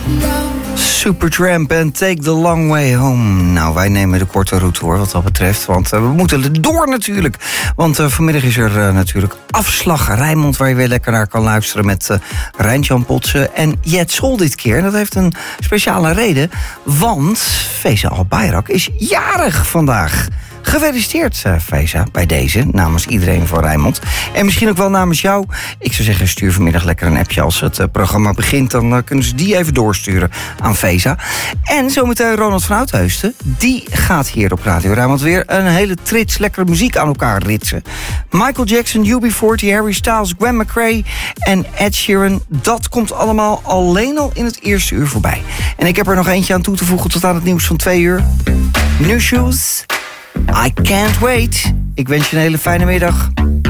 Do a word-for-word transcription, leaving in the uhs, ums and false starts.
Supertramp en Take the Long Way Home. Nou, wij nemen de korte route hoor, wat dat betreft. Want uh, we moeten door natuurlijk. Want uh, vanmiddag is er uh, natuurlijk Afslag Rijnmond, waar je weer lekker naar kan luisteren met uh, Rijntjan Potsen en Jet Sol dit keer. En dat heeft een speciale reden, want Feza Al Bayrak is jarig vandaag. Gefeliciteerd, uh, Feza, bij deze, namens iedereen van Rijnmond. En misschien ook wel namens jou. Ik zou zeggen, stuur vanmiddag lekker een appje als het uh, programma begint. Dan uh, kunnen ze die even doorsturen aan Feza. En zometeen Ronald van Oudheusden. Die gaat hier op Radio Rijnmond weer een hele trits lekkere muziek aan elkaar ritsen. Michael Jackson, U B veertig, Harry Styles, Gwen McRae en Ed Sheeran. Dat komt allemaal alleen al in het eerste uur voorbij. En ik heb er nog eentje aan toe te voegen tot aan het nieuws van twee uur. New Shoes. I can't wait. Ik wens je een hele fijne middag.